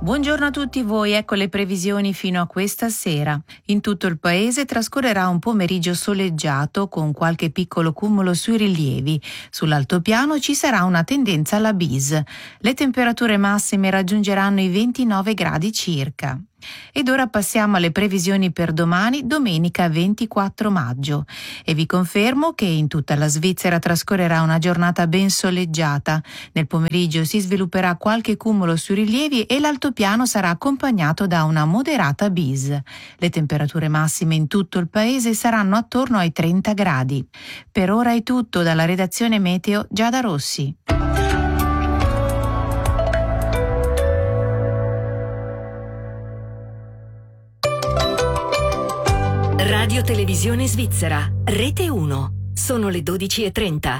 Buongiorno a tutti voi, ecco le previsioni fino a questa sera. In tutto il paese trascorrerà un pomeriggio soleggiato con qualche piccolo cumulo sui rilievi. Sull'altopiano ci sarà una tendenza alla bise. Le temperature massime raggiungeranno i 29 gradi circa. Ed ora passiamo alle previsioni per domani, domenica 24 maggio. E vi confermo che in tutta la Svizzera trascorrerà una giornata ben soleggiata. Nel pomeriggio si svilupperà qualche cumulo sui rilievi e l'altopiano sarà accompagnato da una moderata bise. Le temperature massime in tutto il paese saranno attorno ai 30 gradi. Per ora è tutto dalla redazione Meteo Giada Rossi. Radio Televisione Svizzera, Rete 1. Sono le 12:30.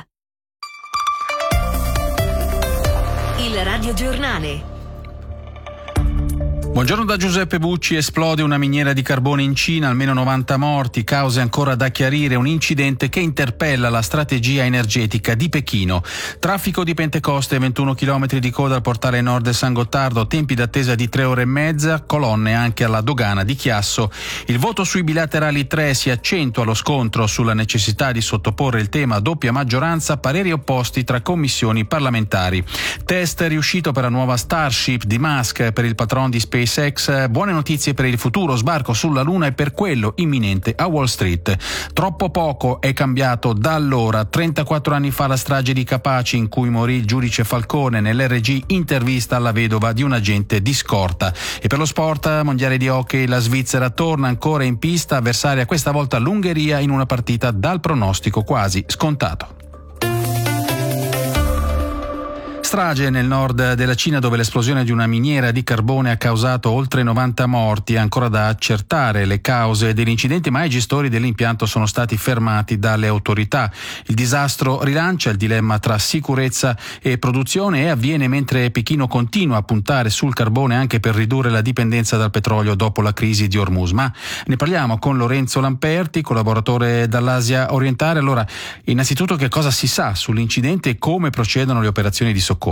Il radiogiornale. Buongiorno da Giuseppe Bucci. Esplode una miniera di carbone in Cina, almeno 90 morti, cause ancora da chiarire, un incidente che interpella la strategia energetica di Pechino. Traffico di Pentecoste, 21 km di coda al portale nord San Gottardo, tempi d'attesa di 3 ore e mezza, colonne anche alla dogana di Chiasso. Il voto sui bilaterali 3 si accentua lo scontro sulla necessità di sottoporre il tema a doppia maggioranza, pareri opposti tra commissioni parlamentari. Test riuscito per la nuova Starship di Musk, per il patron di SpaceX, buone notizie per il futuro sbarco sulla Luna e per quello imminente a Wall Street. Troppo poco è cambiato da allora. 34 anni fa la strage di Capaci, in cui morì il giudice Falcone. Nell'RG intervista alla vedova di un agente di scorta. E per lo sport, mondiale di hockey, la Svizzera torna ancora in pista, avversaria questa volta l'Ungheria in una partita dal pronostico quasi scontato. Strage nel nord della Cina, dove l'esplosione di una miniera di carbone ha causato oltre 90 morti. È ancora da accertare le cause dell'incidente, ma i gestori dell'impianto sono stati fermati dalle autorità. Il disastro rilancia il dilemma tra sicurezza e produzione e avviene mentre Pechino continua a puntare sul carbone anche per ridurre la dipendenza dal petrolio dopo la crisi di Hormuz. Ma ne parliamo con Lorenzo Lamperti, collaboratore dall'Asia orientale. Allora, innanzitutto, che cosa si sa sull'incidente e come procedono le operazioni di soccorso?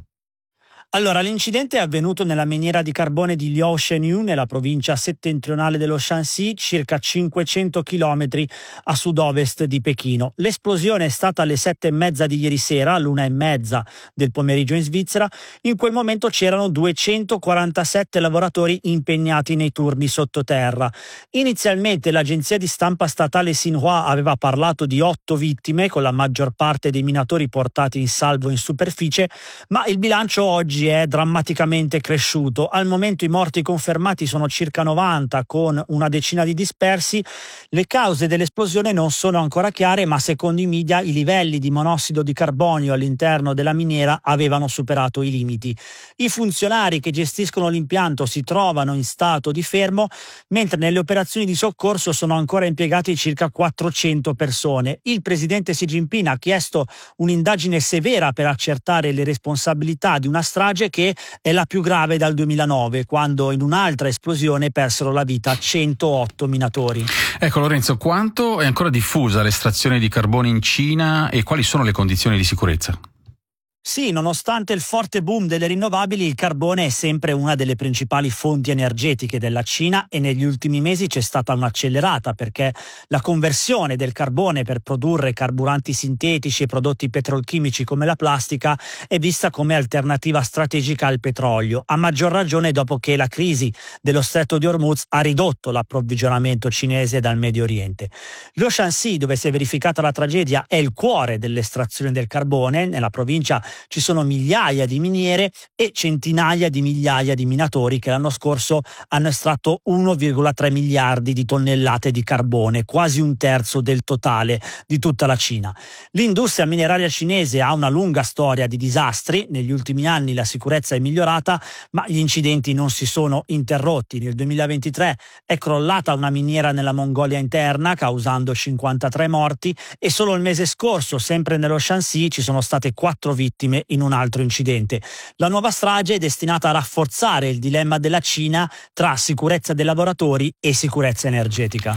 Allora, l'incidente è avvenuto nella miniera di carbone di Liaoshenyu, nella provincia settentrionale dello Shanxi, circa 500 km a sud-ovest di Pechino. L'esplosione è stata alle 7:30 di ieri sera, all'1:30 del pomeriggio in Svizzera. In quel momento c'erano 247 lavoratori impegnati nei turni sottoterra. Inizialmente l'agenzia di stampa statale Xinhua aveva parlato di 8 vittime, con la maggior parte dei minatori portati in salvo in superficie, ma il bilancio oggi è drammaticamente cresciuto. Al momento i morti confermati sono circa 90, con una decina di dispersi. Le cause dell'esplosione non sono ancora chiare, ma secondo i media i livelli di monossido di carbonio all'interno della miniera avevano superato i limiti. I funzionari che gestiscono l'impianto si trovano in stato di fermo, mentre nelle operazioni di soccorso sono ancora impiegati circa 400 persone. Il presidente Xi Jinping ha chiesto un'indagine severa per accertare le responsabilità di una strage che è la più grave dal 2009, quando in un'altra esplosione persero la vita 108 minatori. Ecco Lorenzo, quanto è ancora diffusa l'estrazione di carbone in Cina e quali sono le condizioni di sicurezza? Sì, nonostante il forte boom delle rinnovabili, il carbone è sempre una delle principali fonti energetiche della Cina e negli ultimi mesi c'è stata un'accelerata, perché la conversione del carbone per produrre carburanti sintetici e prodotti petrolchimici come la plastica è vista come alternativa strategica al petrolio, a maggior ragione dopo che la crisi dello stretto di Hormuz ha ridotto l'approvvigionamento cinese dal Medio Oriente. Lo Shanxi, dove si è verificata la tragedia, è il cuore dell'estrazione del carbone. Nella provincia ci sono migliaia di miniere e centinaia di migliaia di minatori che l'anno scorso hanno estratto 1,3 miliardi di tonnellate di carbone, quasi un terzo del totale di tutta la Cina. L'industria mineraria cinese ha una lunga storia di disastri. Negli ultimi anni la sicurezza è migliorata, ma gli incidenti non si sono interrotti. Nel 2023 è crollata una miniera nella Mongolia interna, causando 53 morti, e solo il mese scorso, sempre nello Shanxi, ci sono state 4 vittime in un altro incidente. La nuova strage è destinata a rafforzare il dilemma della Cina tra sicurezza dei lavoratori e sicurezza energetica.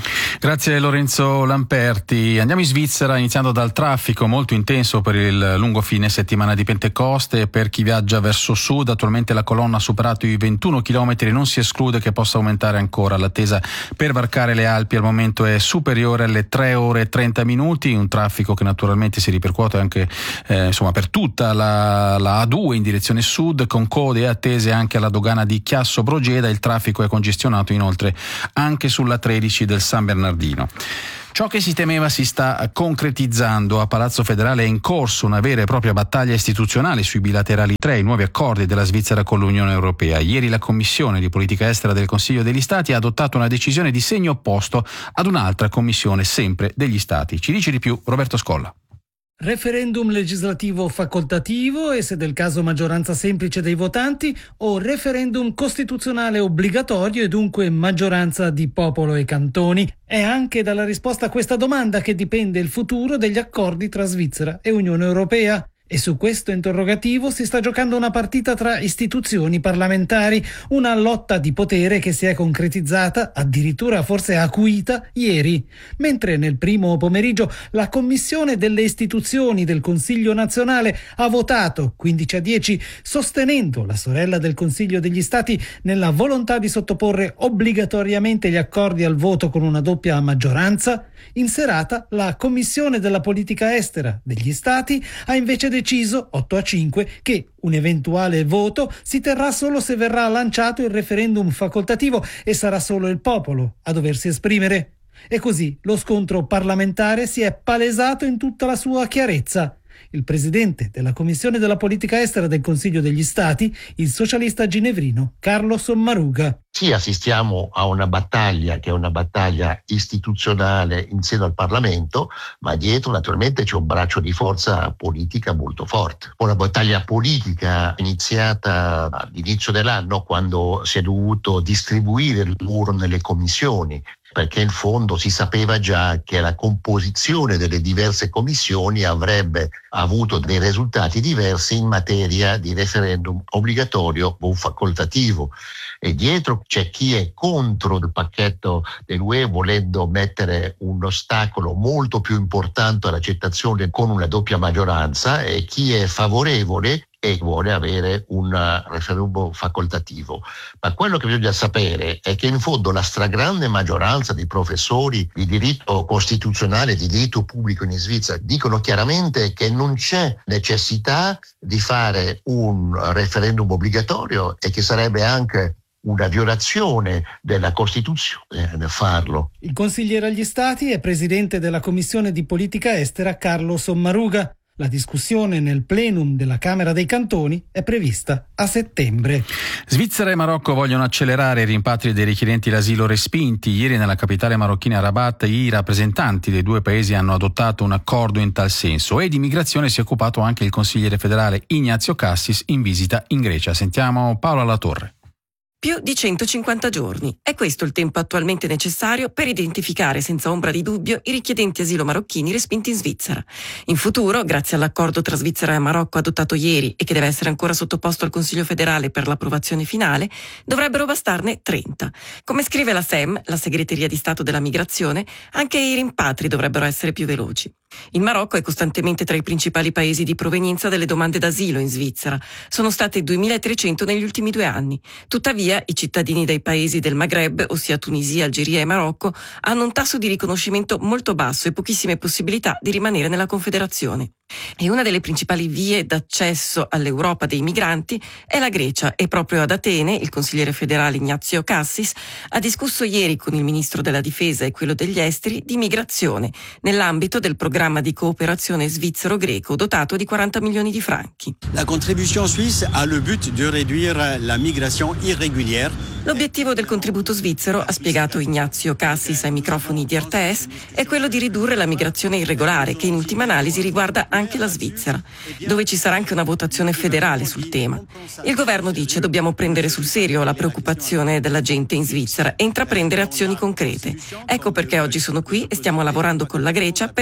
Grazie Lorenzo Lamperti. Andiamo in Svizzera iniziando dal traffico molto intenso per il lungo fine settimana di Pentecoste. Per chi viaggia verso sud, attualmente la colonna ha superato i 21 km, non si esclude che possa aumentare ancora. L'attesa per varcare le Alpi al momento è superiore alle 3 ore e 30 minuti, un traffico che naturalmente si ripercuote anche per tutta la A2 in direzione sud, con code e attese anche alla dogana di Chiasso Brogeda. Il traffico è congestionato inoltre anche sulla 13 del San Bernardino. Ciò che si temeva si sta concretizzando. A Palazzo Federale è in corso una vera e propria battaglia istituzionale sui bilaterali tra i nuovi accordi della Svizzera con l'Unione Europea. Ieri la Commissione di Politica Estera del Consiglio degli Stati ha adottato una decisione di segno opposto ad un'altra commissione sempre degli Stati. Ci dice di più Roberto Scolla. Referendum legislativo facoltativo e, se del caso, maggioranza semplice dei votanti, o referendum costituzionale obbligatorio e dunque maggioranza di popolo e cantoni? È anche dalla risposta a questa domanda che dipende il futuro degli accordi tra Svizzera e Unione Europea. E su questo interrogativo si sta giocando una partita tra istituzioni parlamentari, una lotta di potere che si è concretizzata, addirittura forse acuita, ieri, mentre nel primo pomeriggio la Commissione delle istituzioni del Consiglio nazionale ha votato 15-10, sostenendo la sorella del Consiglio degli Stati nella volontà di sottoporre obbligatoriamente gli accordi al voto con una doppia maggioranza. In serata la Commissione della Politica Estera degli Stati ha invece deciso 8-5 che un eventuale voto si terrà solo se verrà lanciato il referendum facoltativo e sarà solo il popolo a doversi esprimere. E così lo scontro parlamentare si è palesato in tutta la sua chiarezza. Il presidente della Commissione della Politica Estera del Consiglio degli Stati, il socialista ginevrino Carlo Sommaruga. Sì, assistiamo a una battaglia che è una battaglia istituzionale in seno al Parlamento, ma dietro naturalmente c'è un braccio di forza politica molto forte. Una battaglia politica iniziata all'inizio dell'anno, quando si è dovuto distribuire il lavoro nelle commissioni, perché in fondo si sapeva già che la composizione delle diverse commissioni avrebbe avuto dei risultati diversi in materia di referendum obbligatorio o facoltativo. E dietro c'è chi è contro il pacchetto dell'UE, volendo mettere un ostacolo molto più importante all'accettazione con una doppia maggioranza, e chi è favorevole e vuole avere un referendum facoltativo. Ma quello che bisogna sapere è che in fondo la stragrande maggioranza dei professori di diritto costituzionale, di diritto pubblico in Svizzera, dicono chiaramente che non c'è necessità di fare un referendum obbligatorio e che sarebbe anche una violazione della Costituzione nel farlo. Il consigliere agli Stati è presidente della Commissione di Politica Estera Carlo Sommaruga. La discussione nel plenum della Camera dei Cantoni è prevista a settembre. Svizzera e Marocco vogliono accelerare i rimpatri dei richiedenti l'asilo respinti. Ieri nella capitale marocchina Rabat i rappresentanti dei due paesi hanno adottato un accordo in tal senso, e di migrazione si è occupato anche il consigliere federale Ignazio Cassis in visita in Grecia. Sentiamo Paola Latorre. Più di 150 giorni. È questo il tempo attualmente necessario per identificare senza ombra di dubbio i richiedenti asilo marocchini respinti in Svizzera. In futuro, grazie all'accordo tra Svizzera e Marocco adottato ieri e che deve essere ancora sottoposto al Consiglio federale per l'approvazione finale, dovrebbero bastarne 30. Come scrive la SEM, la Segreteria di Stato della Migrazione, anche i rimpatri dovrebbero essere più veloci. Il Marocco è costantemente tra i principali paesi di provenienza delle domande d'asilo in Svizzera. Sono state 2.300 negli ultimi 2 anni. Tuttavia, i cittadini dei paesi del Maghreb, ossia Tunisia, Algeria e Marocco, hanno un tasso di riconoscimento molto basso e pochissime possibilità di rimanere nella Confederazione. E una delle principali vie d'accesso all'Europa dei migranti è la Grecia, e proprio ad Atene il consigliere federale Ignazio Cassis ha discusso ieri con il ministro della Difesa e quello degli Esteri di migrazione nell'ambito del programma di cooperazione svizzero-greco dotato di 40 milioni di franchi. La contribution suisse ha le but de réduire la migration irrégulière. L'obiettivo del contributo svizzero, ha spiegato Ignazio Cassis ai microfoni di RTS, è quello di ridurre la migrazione irregolare, che in ultima analisi riguarda anche la Svizzera, dove ci sarà anche una votazione federale sul tema. Il governo dice: dobbiamo prendere sul serio la preoccupazione della gente in Svizzera e intraprendere azioni concrete. Ecco perché oggi sono qui e stiamo lavorando con la Grecia per ridurre i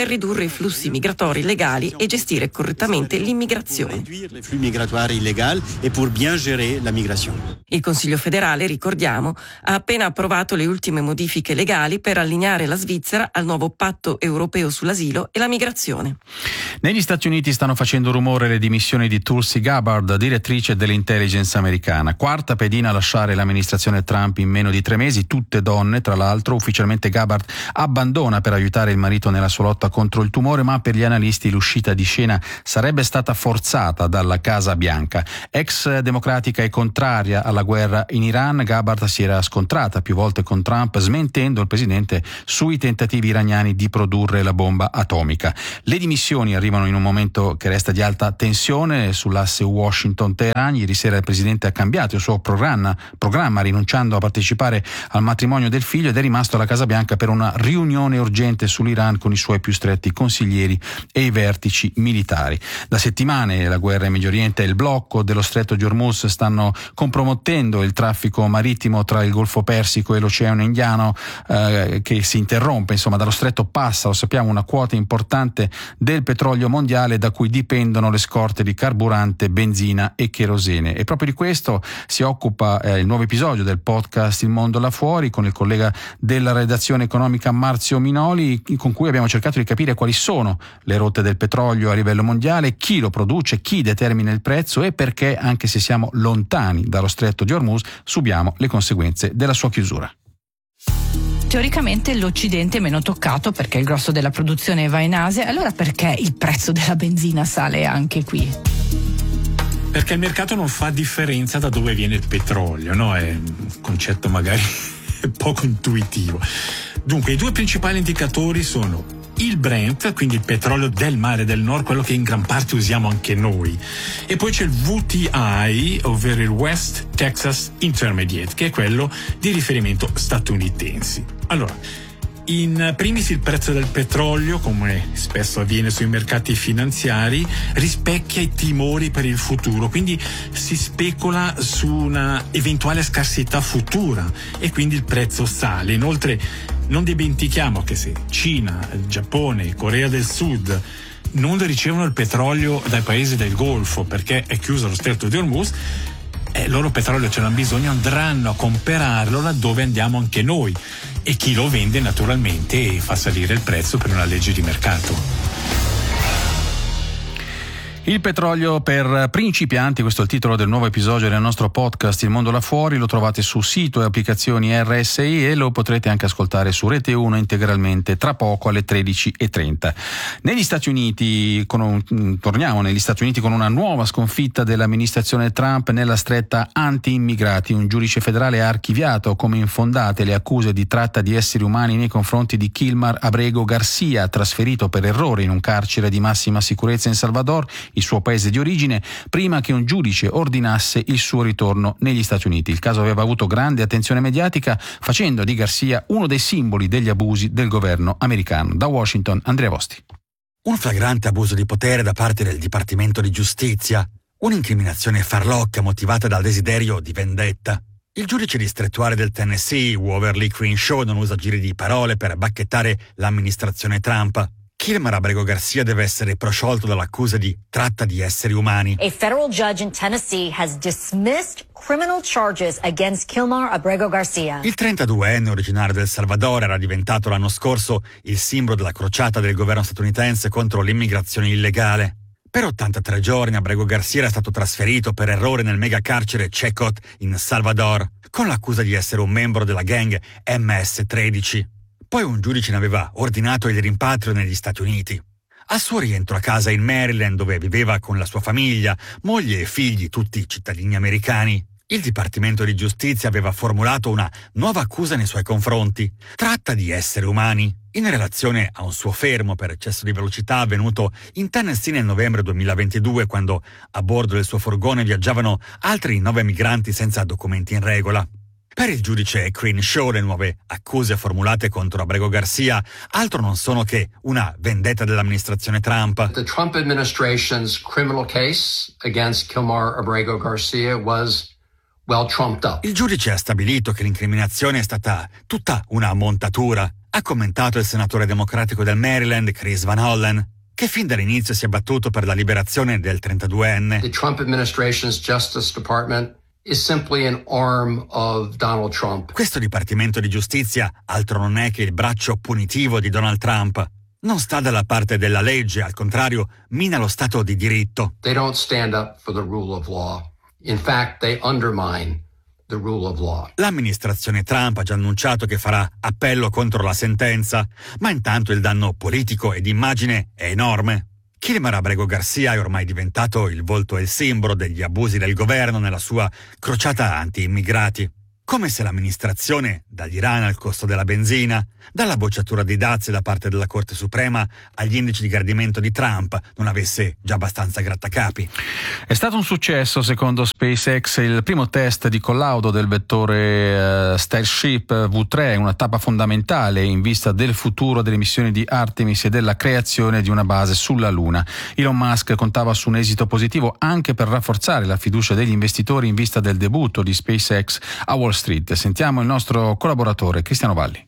flussi migratori legali e gestire correttamente l'immigrazione. Il Consiglio federale, ricordiamo, ha appena approvato le ultime modifiche legali per allineare la Svizzera al nuovo patto europeo sull'asilo e la migrazione. Negli Stati Uniti stanno facendo rumore le dimissioni di Tulsi Gabbard, direttrice dell'intelligence americana, quarta pedina a lasciare l'amministrazione Trump in meno di 3 mesi, tutte donne. Tra l'altro ufficialmente Gabbard abbandona per aiutare il marito nella sua lotta contro il tumore, ma per gli analisti l'uscita di scena sarebbe stata forzata dalla Casa Bianca. Ex democratica e contraria alla guerra in Iran, Gabbard si era scontrata più volte con Trump, smentendo il presidente sui tentativi iraniani di produrre la bomba atomica. Le dimissioni arrivano in un momento che resta di alta tensione sull'asse Washington-Teheran. Ieri sera il presidente ha cambiato il suo programma rinunciando a partecipare al matrimonio del figlio ed è rimasto alla Casa Bianca per una riunione urgente sull'Iran con i suoi più stretti consiglieri e i vertici militari. Da settimane la guerra in Medio Oriente e il blocco dello stretto di Hormuz stanno compromettendo il traffico marittimo tra il Golfo Persico e l'Oceano Indiano, che si interrompe. Insomma, dallo stretto passa, lo sappiamo, una quota importante del petrolio mondiale da cui dipendono le scorte di carburante, benzina e kerosene. E proprio di questo si occupa il nuovo episodio del podcast Il Mondo là fuori con il collega della redazione economica Marzio Minoli, con cui abbiamo cercato di capire quali sono le rotte del petrolio a livello mondiale, chi lo produce, chi determina il prezzo e perché, anche se siamo lontani dallo stretto di Hormuz, subiamo le conseguenze della sua chiusura. Teoricamente l'Occidente è meno toccato perché il grosso della produzione va in Asia, allora perché il prezzo della benzina sale anche qui? Perché il mercato non fa differenza da dove viene il petrolio, no? È un concetto magari poco intuitivo. Dunque, i 2 principali indicatori sono il Brent, quindi il petrolio del mare del nord, quello che in gran parte usiamo anche noi, e poi c'è il WTI, ovvero il West Texas Intermediate, che è quello di riferimento statunitensi. Allora, in primis il prezzo del petrolio, come spesso avviene sui mercati finanziari, rispecchia i timori per il futuro, quindi si specula su una eventuale scarsità futura e quindi il prezzo sale. Inoltre non dimentichiamo che se Cina, Giappone, Corea del Sud non ricevono il petrolio dai paesi del Golfo perché è chiuso lo stretto di Hormuz, loro petrolio ce l'hanno bisogno, andranno a comprarlo laddove andiamo anche noi, e chi lo vende naturalmente fa salire il prezzo per una legge di mercato. Il petrolio per principianti, questo è il titolo del nuovo episodio del nostro podcast Il Mondo là fuori, lo trovate su sito e applicazioni RSI e lo potrete anche ascoltare su Rete 1 integralmente tra poco alle 13:30. Negli Stati Uniti, torniamo negli Stati Uniti con una nuova sconfitta dell'amministrazione Trump nella stretta anti-immigrati. Un giudice federale ha archiviato come infondate le accuse di tratta di esseri umani nei confronti di Kilmar Abrego Garcia, trasferito per errore in un carcere di massima sicurezza in Salvador, il suo paese di origine, prima che un giudice ordinasse il suo ritorno negli Stati Uniti. Il caso aveva avuto grande attenzione mediatica, facendo di Garcia uno dei simboli degli abusi del governo americano. Da Washington, Andrea Vosti. Un flagrante abuso di potere da parte del Dipartimento di Giustizia, un'incriminazione farlocca motivata dal desiderio di vendetta. Il giudice distrettuale del Tennessee, Waverly Crenshaw, non usa giri di parole per bacchettare l'amministrazione Trump. Kilmar Abrego Garcia deve essere prosciolto dall'accusa di tratta di esseri umani. A federal judge in Tennessee has dismissed criminal charges against Kilmar Abrego Garcia. Il 32enne originario del Salvador era diventato l'anno scorso il simbolo della crociata del governo statunitense contro l'immigrazione illegale. Per 83 giorni Abrego Garcia era stato trasferito per errore nel mega carcere Checot in Salvador, con l'accusa di essere un membro della gang MS-13. Poi un giudice ne aveva ordinato il rimpatrio negli Stati Uniti. Al suo rientro a casa in Maryland, dove viveva con la sua famiglia, moglie e figli, tutti cittadini americani, il Dipartimento di Giustizia aveva formulato una nuova accusa nei suoi confronti, tratta di esseri umani, in relazione a un suo fermo per eccesso di velocità avvenuto in Tennessee nel novembre 2022, quando a bordo del suo furgone viaggiavano altri 9 migranti senza documenti in regola. Per il giudice Crenshaw le nuove accuse formulate contro Abrego Garcia altro non sono che una vendetta dell'amministrazione Trump. The Trump administration's criminal case against Kilmar Abrego Garcia was well trumped up. Il giudice ha stabilito che l'incriminazione è stata tutta una montatura, Ha commentato il senatore democratico del Maryland, Chris Van Hollen, che fin dall'inizio si è battuto per la liberazione del 32enne. The Trump administration's Justice Department is simply an arm of Donald Trump. Questo Dipartimento di Giustizia altro non è che il braccio punitivo di Donald Trump. Non sta dalla parte della legge, al contrario, mina lo Stato di diritto. They don't stand up for the rule of law. In fact, they undermine the rule of law. L'amministrazione Trump ha già annunciato che farà appello contro la sentenza, ma intanto il danno politico e di immagine è enorme. Kilmar Abrego Garcia è ormai diventato il volto e il simbolo degli abusi del governo nella sua crociata anti-immigrati. Come se l'amministrazione, dall'Iran al costo della benzina, dalla bocciatura dei dazi da parte della Corte Suprema agli indici di gradimento di Trump, non avesse già abbastanza grattacapi. È stato un successo, secondo SpaceX, il primo test di collaudo del vettore Starship V3, una tappa fondamentale in vista del futuro delle missioni di Artemis e della creazione di una base sulla Luna. Elon Musk contava su un esito positivo anche per rafforzare la fiducia degli investitori in vista del debutto di SpaceX a Wall Street. Sentiamo il nostro collaboratore Cristiano Valli.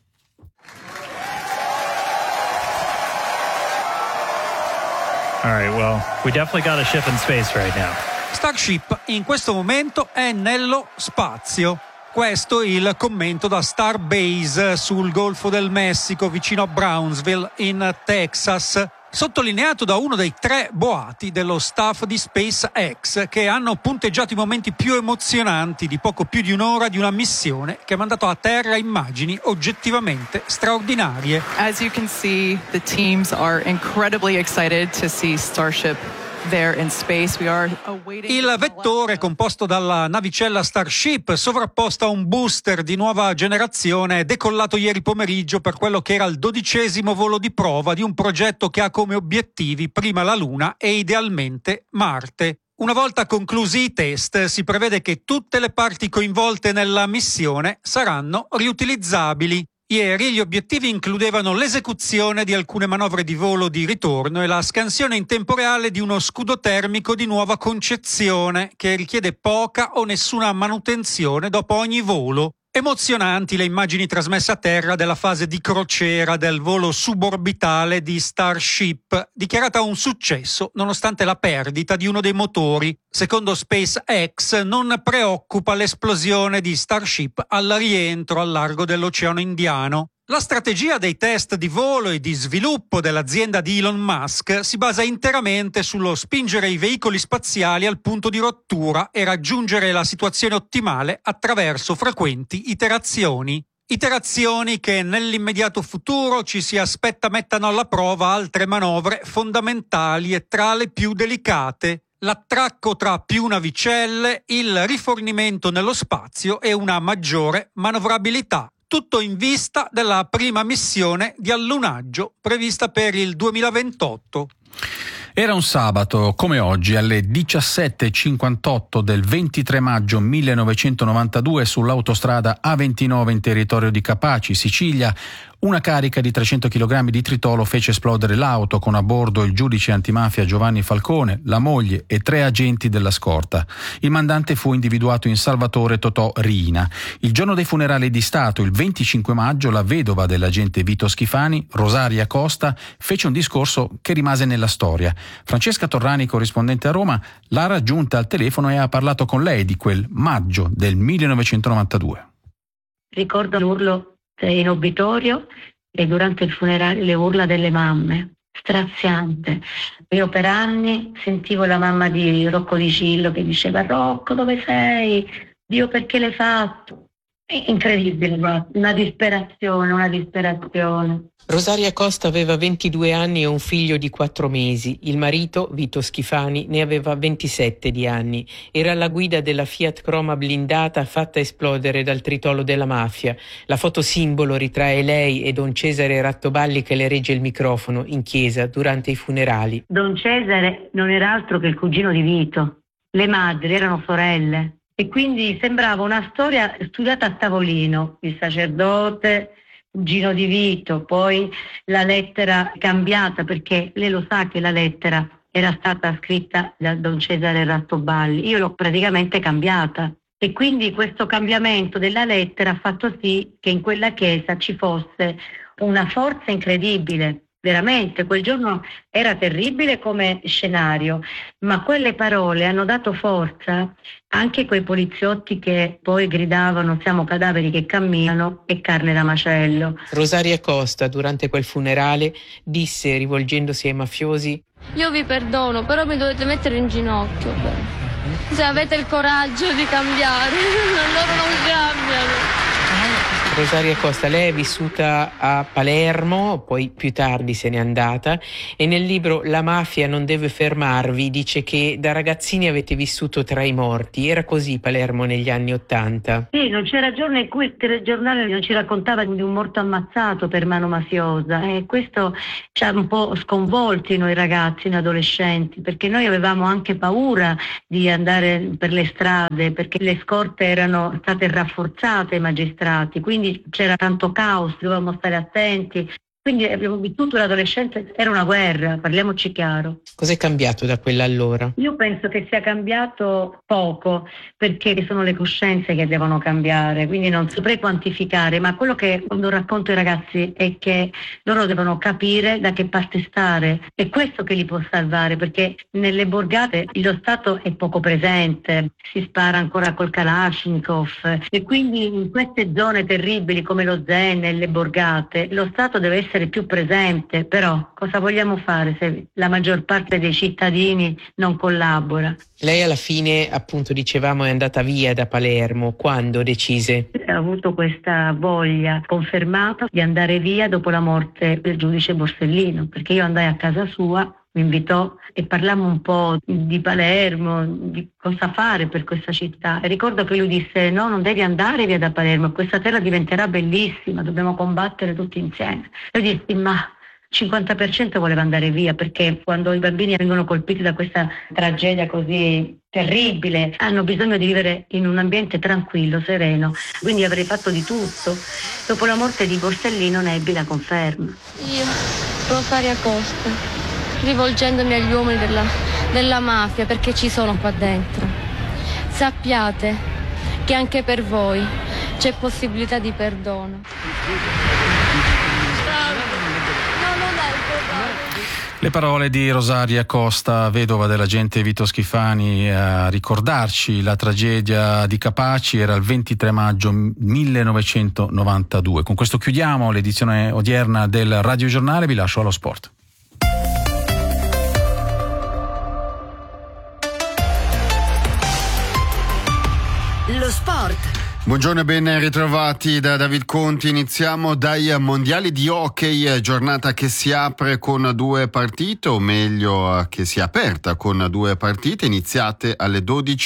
All right, well, we definitely got a ship in space right now. Starship in questo momento è nello spazio. Questo è il commento da Starbase sul Golfo del Messico vicino a Brownsville in Texas, sottolineato da uno dei 3 boati dello staff di SpaceX che hanno punteggiato i momenti più emozionanti di poco più di un'ora di una missione che ha mandato a terra immagini oggettivamente straordinarie. As you can see, the teams are incredibly excited to see Starship there in space. We are awaiting. Il vettore, composto dalla navicella Starship, sovrapposta a un booster di nuova generazione, è decollato ieri pomeriggio per quello che era il 12° volo di prova di un progetto che ha come obiettivi prima la Luna e idealmente Marte. Una volta conclusi i test, si prevede che tutte le parti coinvolte nella missione saranno riutilizzabili. Ieri gli obiettivi includevano l'esecuzione di alcune manovre di volo di ritorno e la scansione in tempo reale di uno scudo termico di nuova concezione che richiede poca o nessuna manutenzione dopo ogni volo. Emozionanti le immagini trasmesse a terra della fase di crociera del volo suborbitale di Starship, dichiarata un successo nonostante la perdita di uno dei motori. Secondo SpaceX non preoccupa l'esplosione di Starship al rientro al largo dell'Oceano Indiano. La strategia dei test di volo e di sviluppo dell'azienda di Elon Musk si basa interamente sullo spingere i veicoli spaziali al punto di rottura e raggiungere la situazione ottimale attraverso frequenti iterazioni. Iterazioni che nell'immediato futuro ci si aspetta mettano alla prova altre manovre fondamentali e tra le più delicate: l'attracco tra più navicelle, il rifornimento nello spazio e una maggiore manovrabilità. Tutto in vista della prima missione di allunaggio prevista per il 2028. Era un sabato, come oggi, alle 17:58 del 23 maggio 1992 sull'autostrada A29 in territorio di Capaci, Sicilia. Una carica di 300 kg di tritolo fece esplodere l'auto con a bordo il giudice antimafia Giovanni Falcone, la moglie e 3 agenti della scorta. Il mandante fu individuato in Salvatore Totò Riina. Il giorno dei funerali di Stato, il 25 maggio, la vedova dell'agente Vito Schifani, Rosaria Costa, fece un discorso che rimase nella storia. Francesca Torrani, corrispondente a Roma, l'ha raggiunta al telefono e ha parlato con lei di quel maggio del 1992. Ricordo l'urlo in obitorio e durante il funerale le urla delle mamme, straziante. Io per anni sentivo la mamma di Rocco Di Cillo che diceva: Rocco, dove sei? Dio, perché l'hai fatto? Incredibile, una disperazione. Rosaria Costa aveva 22 anni e un figlio di 4 mesi. Il marito, Vito Schifani, ne aveva 27 di anni. Era alla guida della Fiat Croma blindata fatta esplodere dal tritolo della mafia. La foto simbolo ritrae lei e Don Cesare Rattoballi che le regge il microfono in chiesa durante i funerali. Don Cesare non era altro che il cugino di Vito. Le madri erano sorelle e quindi sembrava una storia studiata a tavolino. Il sacerdote, cugino di Vito, poi la lettera cambiata, perché lei lo sa che la lettera era stata scritta da Don Cesare Rattoballi. Io l'ho praticamente cambiata e quindi questo cambiamento della lettera ha fatto sì che in quella chiesa ci fosse una forza incredibile. Veramente, quel giorno era terribile come scenario, ma quelle parole hanno dato forza anche a quei poliziotti che poi gridavano siamo cadaveri che camminano e carne da macello. Rosaria Costa, durante quel funerale, disse, rivolgendosi ai mafiosi: io vi perdono, però mi dovete mettere in ginocchio. Se avete il coraggio di cambiare, loro non cambiano. Rosaria Costa, lei è vissuta a Palermo, poi più tardi se n'è andata, e nel libro La mafia non deve fermarvi dice che da ragazzini avete vissuto tra i morti. Era così Palermo negli anni '80? Sì, non c'era giorno in cui il telegiornale non ci raccontava di un morto ammazzato per mano mafiosa, e questo ci ha un po' sconvolti noi ragazzi, noi adolescenti, perché noi avevamo anche paura di andare per le strade, perché le scorte erano state rafforzate ai magistrati, quindi c'era tanto caos, dovevamo stare attenti. Quindi abbiamo vissuto l'adolescenza, era una guerra, parliamoci chiaro. Cos'è cambiato da quella allora? Io penso che sia cambiato poco, perché sono le coscienze che devono cambiare, quindi non saprei quantificare, ma quello che quando racconto ai ragazzi è che loro devono capire da che parte stare, è questo che li può salvare, perché nelle borgate lo Stato è poco presente, si spara ancora col Kalashnikov, e quindi in queste zone terribili come lo Zen e le borgate lo Stato deve essere più presente. Però cosa vogliamo fare se la maggior parte dei cittadini non collabora? Lei alla fine, appunto dicevamo, è andata via da Palermo. Quando decise? Ho avuto questa voglia confermata di andare via dopo la morte del giudice Borsellino, perché io andai a casa sua, mi invitò e parlammo un po' di Palermo, di cosa fare per questa città, e ricordo che lui disse no, non devi andare via da Palermo, questa terra diventerà bellissima, dobbiamo combattere tutti insieme. Io dissi ma 50% voleva andare via, perché quando i bambini vengono colpiti da questa tragedia così terribile hanno bisogno di vivere in un ambiente tranquillo, sereno, quindi avrei fatto di tutto. Dopo la morte di Borsellino ne ebbi la conferma. Io, Rosaria Costa, rivolgendomi agli uomini della mafia, perché ci sono qua dentro, sappiate che anche per voi c'è possibilità di perdono. Le parole di Rosaria Costa, vedova dell'agente Vito Schifani, a ricordarci la tragedia di Capaci. Era il 23 maggio 1992. Con questo chiudiamo l'edizione odierna del radiogiornale, vi lascio allo sport. Lo sport. Buongiorno e ben ritrovati da David Conti. Iniziamo dai mondiali di hockey, giornata che si apre con due partite, o meglio che si è aperta con due partite iniziate alle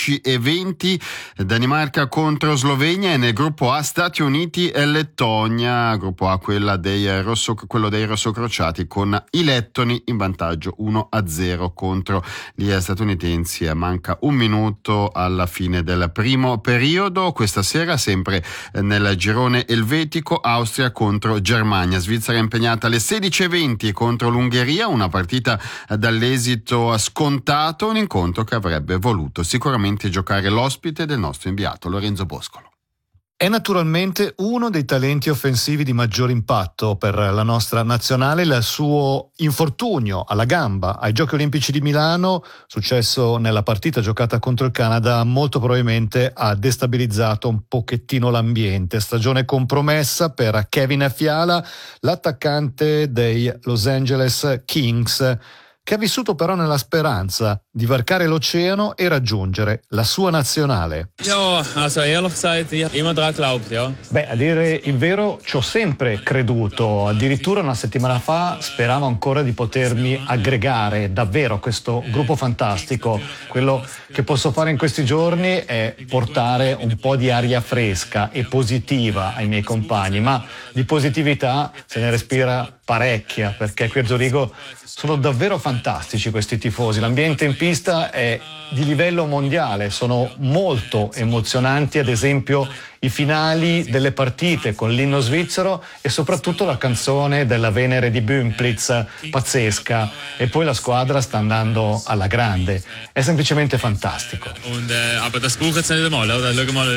12:20. Danimarca contro Slovenia, e nel gruppo A Stati Uniti e Lettonia, gruppo A quello dei rossocrociati, con i lettoni in vantaggio 1-0 contro gli statunitensi. Manca un minuto alla fine del primo periodo. Questa sera sempre nel girone elvetico, Austria contro Germania, Svizzera impegnata alle 16:20 contro l'Ungheria, una partita dall'esito scontato, un incontro che avrebbe voluto sicuramente giocare l'ospite del nostro inviato Lorenzo Boscolo. È naturalmente uno dei talenti offensivi di maggior impatto per la nostra nazionale. Il suo infortunio alla gamba ai Giochi Olimpici di Milano, successo nella partita giocata contro il Canada, molto probabilmente ha destabilizzato un pochettino l'ambiente. Stagione compromessa per Kevin Fiala, l'attaccante dei Los Angeles Kings, che ha vissuto però nella speranza di varcare l'oceano e raggiungere la sua nazionale. Ja, also ehrlich gesagt, ich immer dran geglaubt, ja. A dire il vero, ci ho sempre creduto. Addirittura una settimana fa speravo ancora di potermi aggregare davvero a questo gruppo fantastico. Quello che posso fare in questi giorni è portare un po' di aria fresca e positiva ai miei compagni, ma di positività se ne respira parecchia, perché qui a Zurigo sono davvero fantastici questi tifosi. L'ambiente in pista è di livello mondiale, sono molto emozionanti, ad esempio i finali delle partite con l'inno svizzero e soprattutto la canzone della Venere di Bümplitz, pazzesca, e poi la squadra sta andando alla grande, è semplicemente fantastico. Aber das braucht jetzt nicht einmal, oder? Schau mal,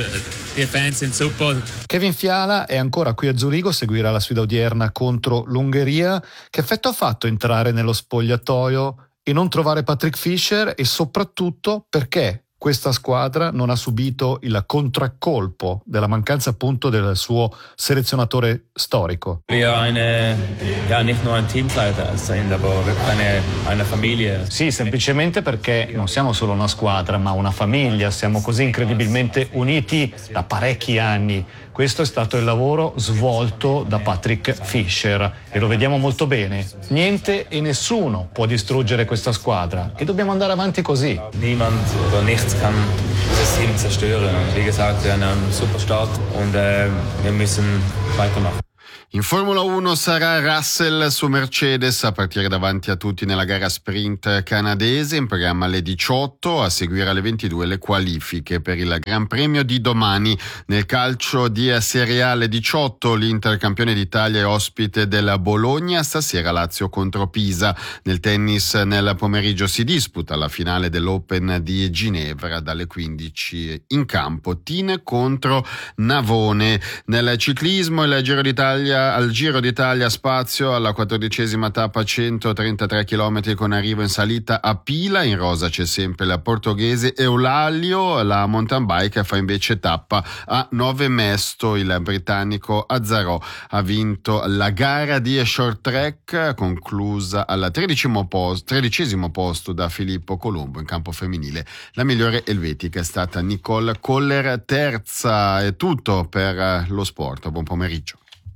Die Fans sind super. Kevin Fiala è ancora qui a Zurigo, seguirà la sfida odierna contro l'Ungheria. Che effetto ha fatto entrare nello spogliatoio e non trovare Patrick Fischer, e soprattutto perché questa squadra non ha subito il contraccolpo della mancanza appunto del suo selezionatore storico? Nicht nur ein Teamleiter sind, aber wirklich eine Familie. Sì, semplicemente perché non siamo solo una squadra, ma una famiglia. Siamo così incredibilmente uniti da parecchi anni. Questo è stato il lavoro svolto da Patrick Fischer e lo vediamo molto bene. Niente e nessuno può distruggere questa squadra e dobbiamo andare avanti così. Niemand oder nichts kann das Team zerstören. Wie gesagt, wir haben einen super Start und wir müssen weitermachen. In Formula 1 sarà Russell su Mercedes a partire davanti a tutti nella gara sprint canadese, in programma alle 18, a seguire alle 22 le qualifiche per il Gran Premio di domani. Nel calcio di Serie A alle 18 l'Inter campione d'Italia è ospite del Bologna, stasera Lazio contro Pisa. Nel tennis nel pomeriggio si disputa la finale dell'Open di Ginevra dalle 15 in campo Tine contro Navone. Nel ciclismo il Giro d'Italia al Giro d'Italia spazio alla 14ª tappa, 133 km con arrivo in salita a Pila. In rosa c'è sempre la portoghese Eulalio, la mountain bike fa invece tappa a Nove Mesto. Il britannico Azzarò ha vinto la gara di short track conclusa al 13° posto da Filippo Colombo. In campo femminile la migliore elvetica è stata Nicole Koller, terza. È tutto per lo sport, buon pomeriggio.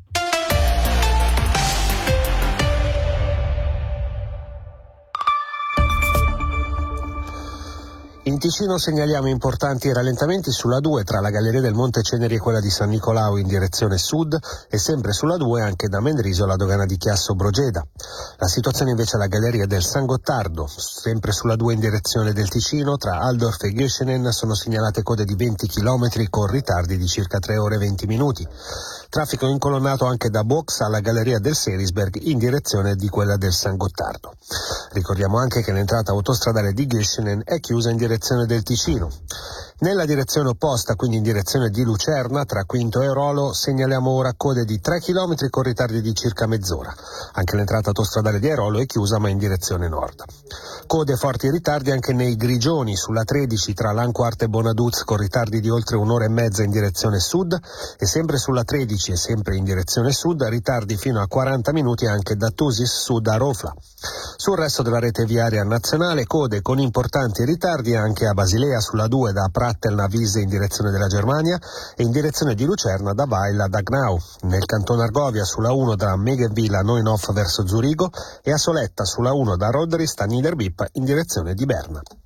In Ticino segnaliamo importanti rallentamenti sulla 2 tra la Galleria del Monte Ceneri e quella di San Nicolao in direzione sud e sempre sulla 2 anche da Mendrisio alla dogana di Chiasso Brogeda. La situazione invece alla Galleria del San Gottardo, sempre sulla 2 in direzione del Ticino, tra Aldorf e Göschenen sono segnalate code di 20 km con ritardi di circa 3 ore e 20 minuti. Traffico incolonnato anche da Box alla Galleria del Serisberg in direzione di quella del San Gottardo. Ricordiamo anche che l'entrata autostradale di Göschenen è chiusa in direzione del Ticino. Nella direzione opposta, quindi in direzione di Lucerna, tra Quinto e Rolo, segnaliamo ora code di 3 km con ritardi di circa mezz'ora. Anche l'entrata autostradale di Airolo è chiusa ma in direzione nord. Code e forti ritardi anche nei Grigioni, sulla 13 tra Lanquart e Bonaduz con ritardi di oltre un'ora e mezza in direzione sud e sempre sulla 13 e sempre in direzione sud ritardi fino a 40 minuti anche da Tusis Sud a Rofla. Sul resto della rete viaria nazionale code con importanti ritardi anche a Basilea sulla 2 da Pratteln-Avise in direzione della Germania e in direzione di Lucerna da Weil ad Agnau. Nel canton Argovia sulla 1 da Megenville a Neuenhof verso Zurigo e a Soletta sulla 1 da Roderist a Niederbipp in direzione di Berna.